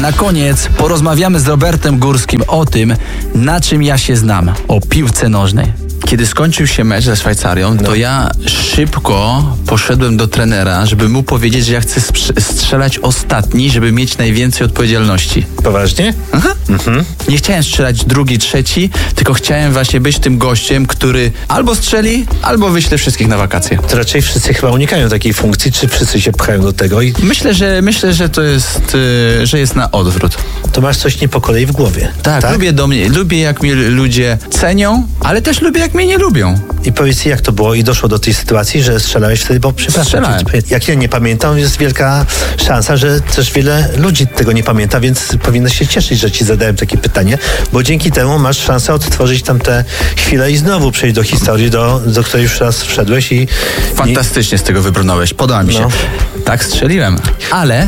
Na koniec porozmawiamy z Robertem Górskim o tym, na czym ja się znam, o piłce nożnej. Kiedy skończył się mecz ze Szwajcarią, to ja szybko poszedłem do trenera, żeby mu powiedzieć, że ja chcę strzelać ostatni, żeby mieć najwięcej odpowiedzialności. Poważnie? Aha. Nie chciałem strzelać drugi, trzeci, tylko chciałem właśnie być tym gościem, który albo strzeli, albo wyśle wszystkich na wakacje. To raczej wszyscy chyba unikają takiej funkcji, czy wszyscy się pchają do tego? Myślę, że to jest, że jest na odwrót. To masz coś nie po kolei w głowie. Tak? Lubię jak mnie ludzie cenią, ale też lubię jak mnie nie lubią. I powiedz, jak to było i doszło do tej sytuacji, że strzelałeś wtedy, bo przepraszam. Strzelałem. Jak ja nie pamiętam, jest wielka szansa, że też wiele ludzi tego nie pamięta, więc powinno się cieszyć, że ci zadałem takie pytanie, bo dzięki temu masz szansę odtworzyć tamte chwile i znowu przejść do historii, do której już raz wszedłeś i... Fantastycznie z tego wybrnąłeś, podoba mi się. Tak strzeliłem, ale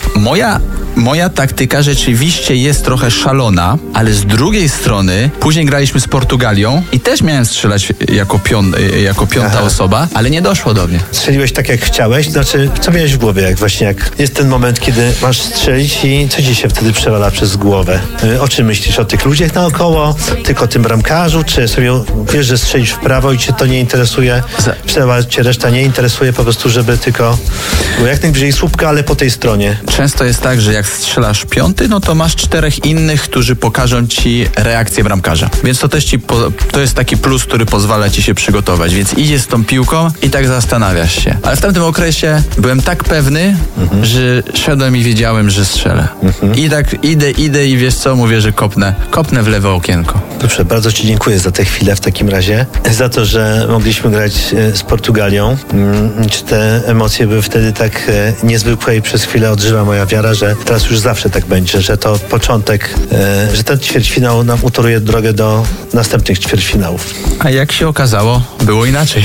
moja taktyka rzeczywiście jest trochę szalona, ale z drugiej strony później graliśmy z Portugalią i też miałem strzelać jako piąta osoba, ale nie doszło do mnie. Strzeliłeś tak, jak chciałeś? Znaczy, co miałeś w głowie, jak jest ten moment, kiedy masz strzelić i co ci się wtedy przewala przez głowę? O czym myślisz? O tych ludziach naokoło? Tylko o tym bramkarzu? Czy sobie wiesz, że strzelisz w prawo i cię to nie interesuje? Przewala cię reszta nie interesuje, po prostu, żeby tylko było jak najbliżej słupka, ale po tej stronie. Często jest tak, że jak strzelasz piąty, no to masz 4 innych, którzy pokażą ci reakcję bramkarza. Więc to też to jest taki plus, który pozwala ci się przygotować. Więc idziesz z tą piłką i tak zastanawiasz się. Ale w tamtym okresie byłem tak pewny, że szedłem i wiedziałem, że strzelę. I tak idę i wiesz co, mówię, że kopnę w lewe okienko. Dobrze, bardzo ci dziękuję za tę chwilę w takim razie. Za to, że mogliśmy grać z Portugalią. Czy te emocje były wtedy tak niezwykłe i przez chwilę odżyła moja wiara, że teraz już zawsze tak będzie, że to początek, że ten ćwierćfinał nam utoruje drogę do następnych ćwierćfinałów. A jak się okazało, było inaczej.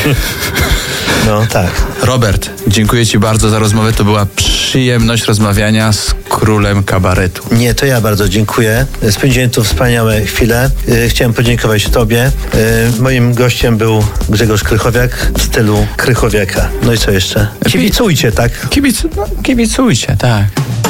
No tak. Robert, dziękuję ci bardzo za rozmowę. To była przyjemność rozmawiania z królem kabaretu. Nie, to ja bardzo dziękuję. Spędziłem tu wspaniałe chwile. Chciałem podziękować tobie. Moim gościem był Grzegorz Krychowiak w stylu Krychowiaka. No i co jeszcze? Kibicujcie, tak? Kibicujcie, tak.